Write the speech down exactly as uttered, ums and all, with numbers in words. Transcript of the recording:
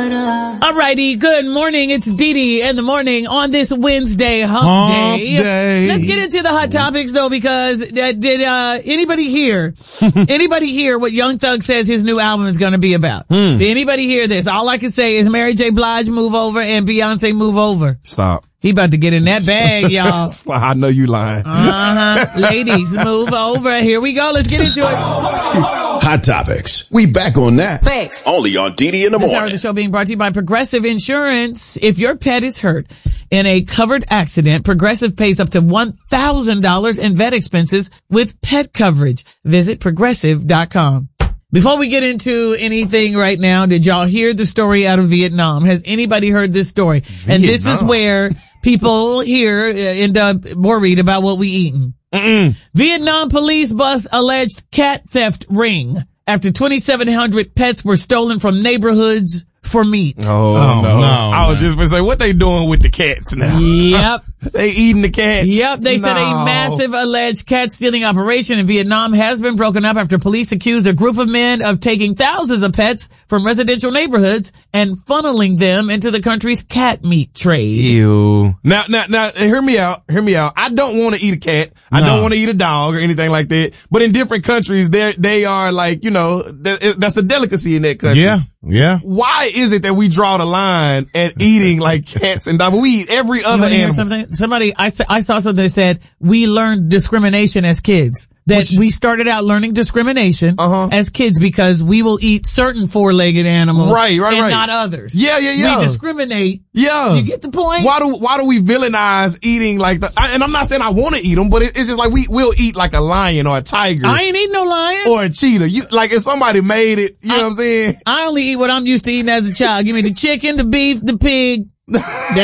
Alrighty, good morning. It's Dee Dee in the morning on this Wednesday hump, hump day. day. Let's get into the hot topics though, because uh, did uh anybody hear anybody hear what Young Thug says his new album is going to be about? Hmm. Did anybody hear this? All I can say is Mary J. Blige move over and Beyonce move over. Stop. He about to get in that bag, y'all. I know you lying. Uh-huh. Ladies, move over. Here we go. Let's get into it. Hot topics. We back on that. Thanks. Only on Dee Dee in the This hour morning. of the show being brought to you by Progressive Insurance. If your pet is hurt in a covered accident, Progressive pays up to one thousand dollars in vet expenses with pet coverage. Visit progressive dot com. Before we get into anything right now, did y'all hear the story out of Vietnam? Has anybody heard this story? Vietnam. And this is where people here end up worried about what we eating. Mm-mm. Vietnam police bust alleged cat theft ring after twenty-seven hundred pets were stolen from neighborhoods for meat. Oh, oh no. no. I was just going to say, what they doing with the cats now? Yep. They eating the cats. Yep. They no. said a massive alleged cat stealing operation in Vietnam has been broken up after police accused a group of men of taking thousands of pets from residential neighborhoods and funneling them into the country's cat meat trade. Ew. Now, now, now, hear me out. Hear me out. I don't want to eat a cat. I no. don't want to eat a dog or anything like that. But in different countries, they they are like, you know, that's a delicacy in that country. Yeah. Yeah. Why is it that we draw the line at eating like cats and dogs? We eat every other you animal. Something? Somebody, I, I saw something that said we learned discrimination as kids. That Which, we started out learning discrimination uh-huh. as kids because we will eat certain four-legged animals, right, right, and right. not others. Yeah, yeah, yeah. We discriminate. Yeah, you get the point. Why do why do we villainize eating like the? And I'm not saying I want to eat them, but it, it's just like we will eat like a lion or a tiger. I ain't eating no lion or a cheetah. You like if somebody made it, you I, know what I'm saying? I only eat what I'm used to eating as a child. Give me the chicken, the beef, the pig.